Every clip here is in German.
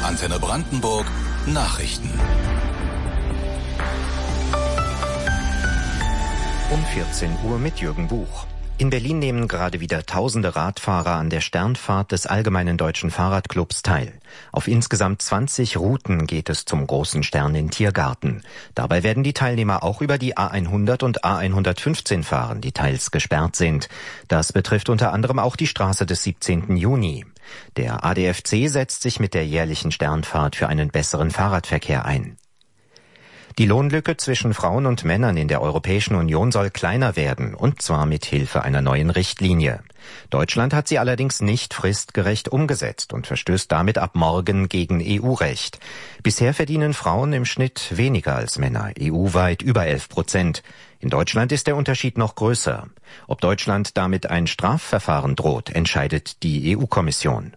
Antenne Brandenburg Nachrichten. Um 14 Uhr mit Jürgen Buch. In Berlin nehmen gerade wieder tausende Radfahrer an der Sternfahrt des Allgemeinen Deutschen Fahrradclubs teil. Auf insgesamt 20 Routen geht es zum großen Stern in Tiergarten. Dabei werden die Teilnehmer auch über die A100 und A115 fahren, die teils gesperrt sind. Das betrifft unter anderem auch die Straße des 17. Juni. Der ADFC setzt sich mit der jährlichen Sternfahrt für einen besseren Fahrradverkehr ein. Die Lohnlücke zwischen Frauen und Männern in der Europäischen Union soll kleiner werden, und zwar mit Hilfe einer neuen Richtlinie. Deutschland hat sie allerdings nicht fristgerecht umgesetzt und verstößt damit ab morgen gegen EU-Recht. Bisher verdienen Frauen im Schnitt weniger als Männer, EU-weit über 11%. In Deutschland ist der Unterschied noch größer. Ob Deutschland damit ein Strafverfahren droht, entscheidet die EU-Kommission.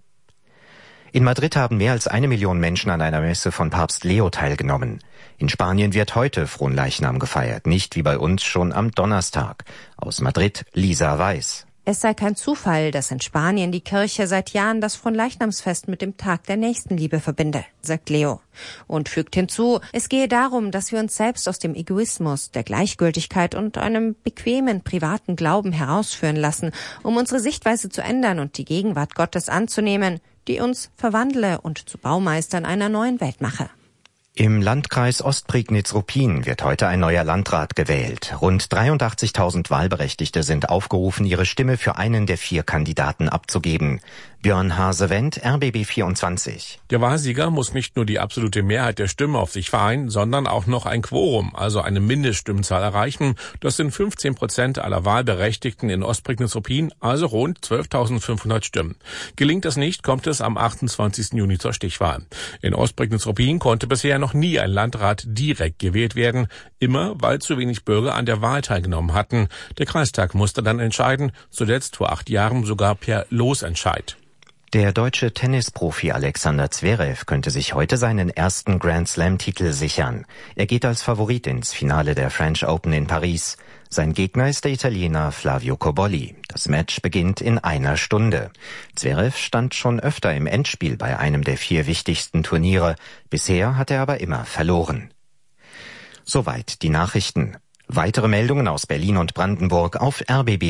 In Madrid haben mehr als 1 Million Menschen an einer Messe von Papst Leo teilgenommen. In Spanien wird heute Fronleichnam gefeiert, nicht wie bei uns schon am Donnerstag. Aus Madrid, Lisa Weiß. Es sei kein Zufall, dass in Spanien die Kirche seit Jahren das Fronleichnamsfest mit dem Tag der Nächstenliebe verbinde, sagt Leo. Und fügt hinzu, es gehe darum, dass wir uns selbst aus dem Egoismus, der Gleichgültigkeit und einem bequemen, privaten Glauben herausführen lassen, um unsere Sichtweise zu ändern und die Gegenwart Gottes anzunehmen, die uns verwandle und zu Baumeistern einer neuen Welt mache. Im Landkreis Ostprignitz-Ruppin wird heute ein neuer Landrat gewählt. Rund 83.000 Wahlberechtigte sind aufgerufen, ihre Stimme für einen der 4 Kandidaten abzugeben. Björn Hase-Wendt, RBB 24. Der Wahlsieger muss nicht nur die absolute Mehrheit der Stimmen auf sich vereinen, sondern auch noch ein Quorum, also eine Mindeststimmenzahl erreichen. Das sind 15% aller Wahlberechtigten in Ostprignitz-Ruppin, also rund 12.500 Stimmen. Gelingt das nicht, kommt es am 28. Juni zur Stichwahl. In Ostprignitz-Ruppin konnte bisher noch nie ein Landrat direkt gewählt werden, immer weil zu wenig Bürger an der Wahl teilgenommen hatten. Der Kreistag musste dann entscheiden, zuletzt vor 8 Jahren sogar per Losentscheid. Der deutsche Tennisprofi Alexander Zverev könnte sich heute seinen ersten Grand-Slam-Titel sichern. Er geht als Favorit ins Finale der French Open in Paris. Sein Gegner ist der Italiener Flavio Cobolli. Das Match beginnt in 1 Stunde. Zverev stand schon öfter im Endspiel bei einem der 4 wichtigsten Turniere. Bisher hat er aber immer verloren. Soweit die Nachrichten. Weitere Meldungen aus Berlin und Brandenburg auf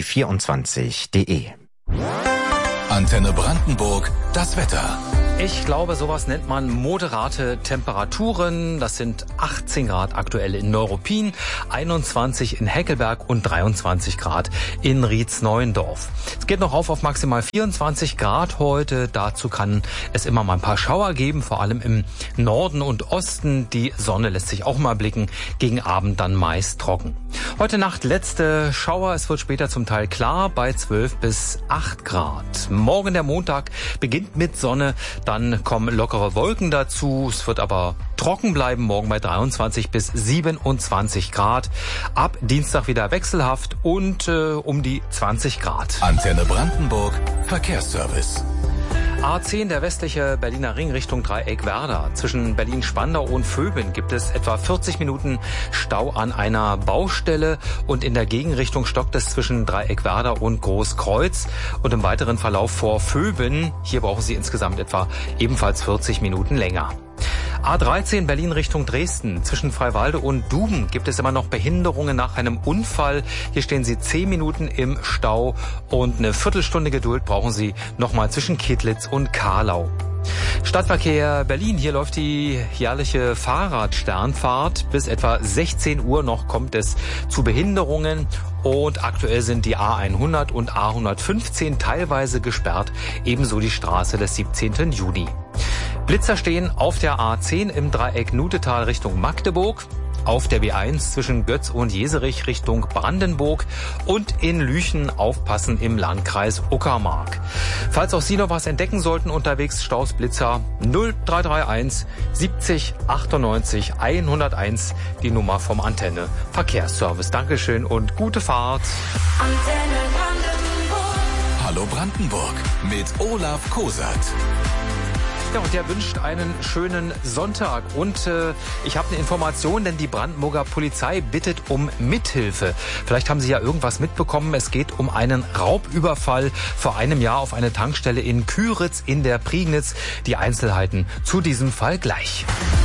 rbb24.de. Antenne Brandenburg, das Wetter. Ich glaube, sowas nennt man moderate Temperaturen. Das sind 18 Grad aktuell in Neuruppin, 21 in Heckelberg und 23 Grad in Rietz-Neuendorf. Es geht noch auf maximal 24 Grad heute. Dazu kann es immer mal ein paar Schauer geben, vor allem im Norden und Osten. Die Sonne lässt sich auch mal blicken, gegen Abend dann meist trocken. Heute Nacht letzte Schauer, es wird später zum Teil klar bei 12 bis 8 Grad. Morgen der Montag beginnt mit Sonne, dann kommen lockere Wolken dazu. Es wird aber trocken bleiben, morgen bei 23 bis 27 Grad. Ab Dienstag wieder wechselhaft und um die 20 Grad. Antenne Brandenburg, Verkehrsservice. A10, der westliche Berliner Ring Richtung Dreieck Werder. Zwischen Berlin-Spandau und Vöben gibt es etwa 40 Minuten Stau an einer Baustelle und in der Gegenrichtung stockt es zwischen Dreieck Werder und Großkreuz und im weiteren Verlauf vor Vöben. Hier brauchen Sie insgesamt etwa ebenfalls 40 Minuten länger. A13 Berlin Richtung Dresden. Zwischen Freiwalde und Duben gibt es immer noch Behinderungen nach einem Unfall. Hier stehen Sie 10 Minuten im Stau und eine Viertelstunde Geduld brauchen Sie nochmal zwischen Kedlitz und Karlau. Stadtverkehr Berlin, hier läuft die jährliche Fahrradsternfahrt. Bis etwa 16 Uhr noch kommt es zu Behinderungen und aktuell sind die A100 und A115 teilweise gesperrt, ebenso die Straße des 17. Juni. Blitzer stehen auf der A10 im Dreieck Nutetal Richtung Magdeburg, auf der B1 zwischen Götz und Jeserich Richtung Brandenburg und in Lüchen aufpassen im Landkreis Uckermark. Falls auch Sie noch was entdecken sollten unterwegs, Staus Blitzer 0331 70 98 101, die Nummer vom Antenne Verkehrsservice. Dankeschön und gute Fahrt. Antenne Brandenburg. Hallo Brandenburg mit Olaf Kosat. Ja, und der wünscht einen schönen Sonntag. Und ich habe eine Information, denn die Brandenburger Polizei bittet um Mithilfe. Vielleicht haben Sie ja irgendwas mitbekommen. Es geht um einen Raubüberfall vor einem Jahr auf eine Tankstelle in Küritz in der Prignitz. Die Einzelheiten zu diesem Fall gleich.